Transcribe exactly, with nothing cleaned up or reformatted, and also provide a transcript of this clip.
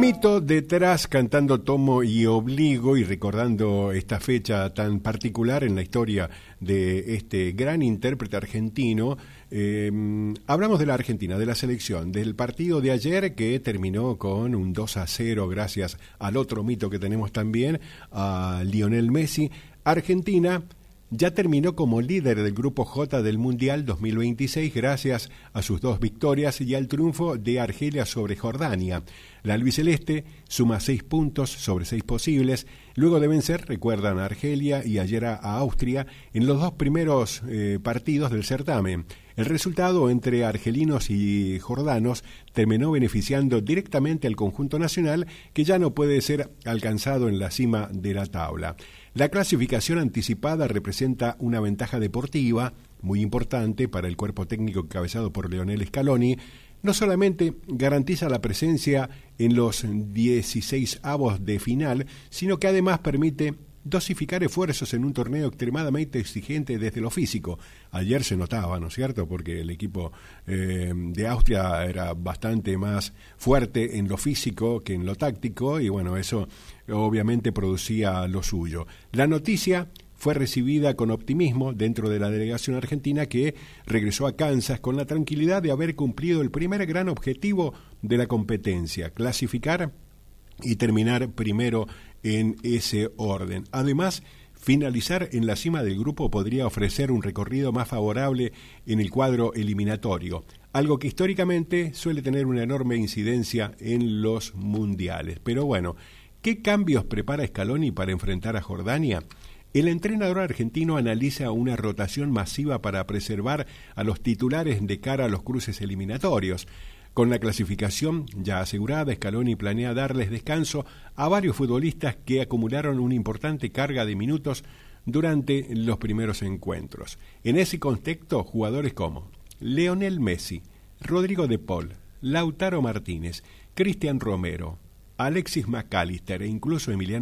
mito detrás, cantando Tomo y Obligo y recordando esta fecha tan particular en la historia de este gran intérprete argentino. Eh, hablamos de la Argentina, de la selección, del partido de ayer que terminó con un dos a cero gracias al otro mito que tenemos también, a Lionel Messi. Argentina ya terminó como líder del Grupo J del Mundial dos mil veintiséis gracias a sus dos victorias y al triunfo de Argelia sobre Jordania. La albiceleste suma seis puntos sobre seis posibles, luego de vencer, recuerdan, a Argelia y ayer a Austria en los dos primeros eh, partidos del certamen. El resultado entre argelinos y jordanos terminó beneficiando directamente al conjunto nacional, que ya no puede ser alcanzado en la cima de la tabla. La clasificación anticipada representa una ventaja deportiva muy importante para el cuerpo técnico encabezado por Lionel Scaloni. No solamente garantiza la presencia en los dieciseisavos de final, sino que además permite dosificar esfuerzos en un torneo extremadamente exigente desde lo físico. Ayer se notaba, ¿no es cierto?, porque el equipo eh, de Austria era bastante más fuerte en lo físico que en lo táctico, y bueno, eso obviamente producía lo suyo. La noticia fue recibida con optimismo dentro de la delegación argentina, que regresó a Kansas con la tranquilidad de haber cumplido el primer gran objetivo de la competencia: clasificar y terminar primero en ese orden. Además, finalizar en la cima del grupo podría ofrecer un recorrido más favorable en el cuadro eliminatorio, algo que históricamente suele tener una enorme incidencia en los mundiales. Pero bueno, ¿qué cambios prepara Scaloni para enfrentar a Jordania? El entrenador argentino analiza una rotación masiva para preservar a los titulares de cara a los cruces eliminatorios. Con la clasificación ya asegurada, Scaloni planea darles descanso a varios futbolistas que acumularon una importante carga de minutos durante los primeros encuentros. En ese contexto, jugadores como Lionel Messi, Rodrigo de Paul, Lautaro Martínez, Cristian Romero, Alexis McAllister e incluso Emiliano